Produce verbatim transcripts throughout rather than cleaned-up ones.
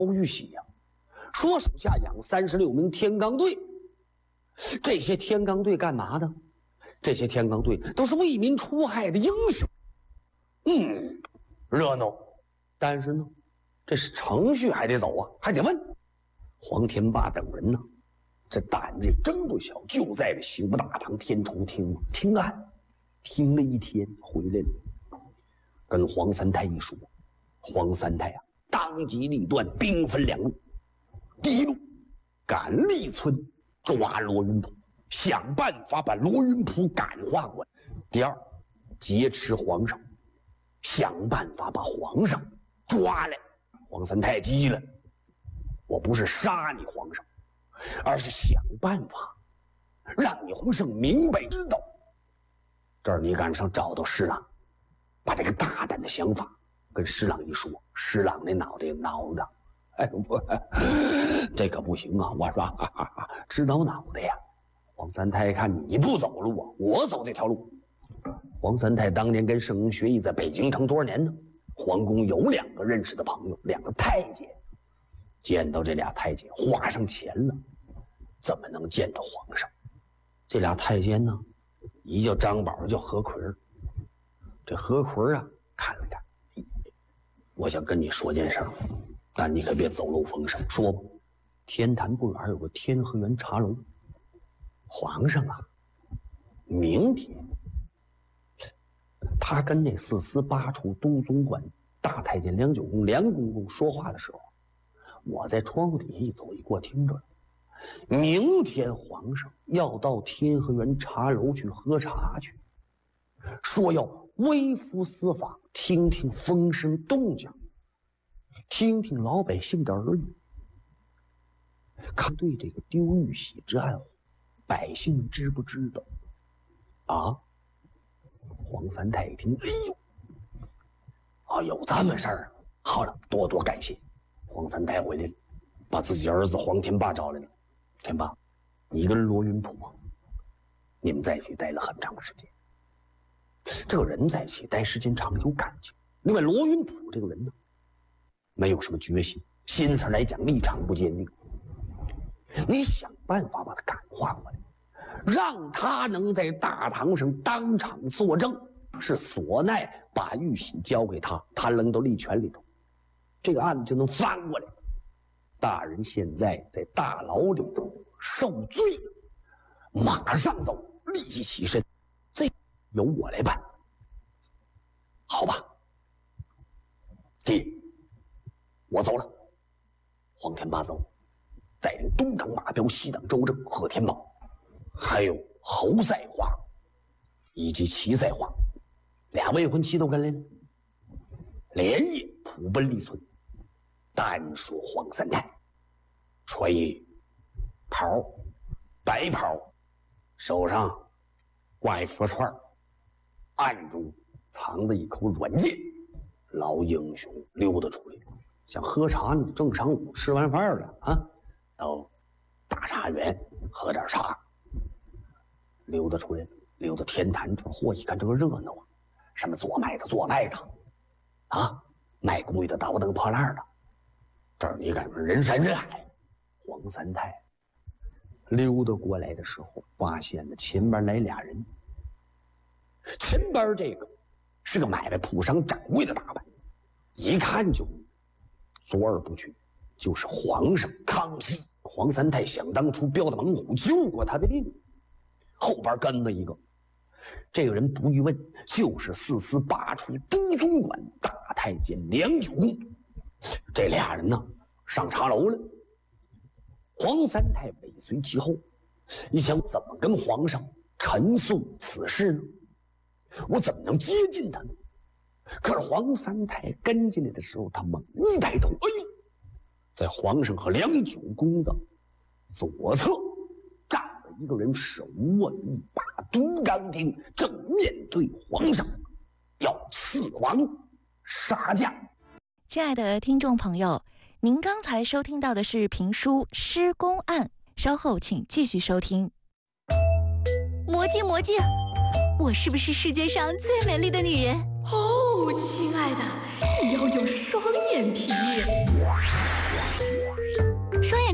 欧玉玺呀，说手下养三十六名天罡队。这些天罡队干嘛的？这些天罡队都是为民除害的英雄。嗯，热闹。但是呢，这是程序还得走啊，还得问。黄天霸等人呢，这胆子也真不小，就在这刑部大堂天筹听听案，听了一天回来了，跟黄三太一说，黄三太啊，当机立断，兵分两路。第一路，赶立村抓罗云普，想办法把罗云普感化过来。第二，劫持皇上，想办法把皇上抓来。黄三太急了，我不是杀你皇上，而是想办法让你皇上明白知道。这儿你赶上找到施琅，把这个大胆的想法跟施琅一说，施琅那脑袋挠的，哎不，这可不行啊！我说啊啊啊，直挠脑袋呀！黄三太看你不走路啊，我走这条路。黄三太当年跟圣婴学艺，在北京城多少年呢？皇宫有两个认识的朋友，两个太监。见到这俩太监花上钱了，怎么能见到皇上？这俩太监呢，一叫张宝，叫何奎。这何奎啊，看了看，我想跟你说件事儿，但你可别走漏风声。说吧，天坛不远有个天和园茶楼，皇上啊，明天他跟那四司八处都总管大太监梁九公梁公公说话的时候，我在窗户底下一走一过听着了。明天皇上要到天和园茶楼去喝茶去，说要微服私访，听听风声动静，听听老百姓的耳语，看对这个丢玉玺之案，百姓知不知道？啊！黄三太一听，哎呦，啊，有这么事儿啊！好了，多多感谢。黄三太回来了，把自己儿子黄天霸找来了。天霸，你跟罗云普啊，你们在一起待了很长时间。这个人在一起待时间长有感情。另外，罗云普这个人呢，没有什么决心，心思来讲立场不坚定。你想办法把他感化过来，让他能在大堂上当场作证，是唢呐把玉玺交给他，他扔到利权里头，这个案子就能翻过来。大人现在在大牢里头受罪了，马上走，立即起身，这由我来办，好吧？爹，我走了。黄天霸走，带领东挡马彪，西挡周正、贺天宝，还有侯赛华以及齐赛华，俩未婚妻都跟来了，连夜普奔立村。单说黄三太，穿一袍，白袍，手上挂一佛串，暗中藏着一口软剑，老英雄溜达出来，想喝茶呢，正晌午吃完饭了啊，到大茶园喝点茶，溜达出来，溜到天坛这嚯，一看这个热闹啊，什么做卖的做卖的，啊，卖公寓的倒腾破烂的。这儿你敢说人山人海。黄三太溜达过来的时候，发现了前边来俩人。前边这个是个买卖铺商掌柜的打扮，一看就左耳不去，就是皇上康熙。黄三太想当初标的猛虎救过他的命，后边跟了一个，这个人不一问就是四司八处都总管大太监梁九公。这俩人呢上茶楼了，黄三太尾随其后，你想怎么跟皇上陈述此事呢？我怎么能接近他呢？可是黄三太跟进来的时候，他猛一抬头，哎呦，在皇上和梁九公的左侧站了一个人，手握一把独钢钉，正面对皇上要刺王杀驾。 亲爱的听众朋友，您刚才收听到的是评书《施公案》，稍后请继续收听。 魔镜魔镜，我是不是世界上最美丽的女人？ 哦，亲爱的，你要有双眼皮。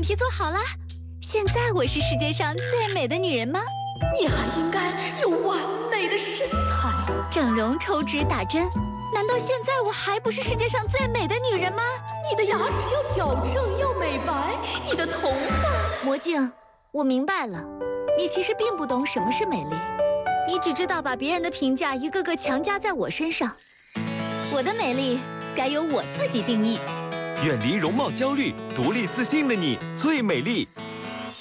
皮做好了。现在我是世界上最美的女人吗？ 你还应该有完美的身材。 整容、抽脂、打针，难道现在我还不是世界上最美的女人吗？ 你的牙齿要矫正，要美白，你的头发…… 魔镜，我明白了，你其实并不懂什么是美丽，你只知道把别人的评价一个个强加在我身上。我的美丽该由我自己定义。 远离容貌焦虑，独立自信的你最美丽。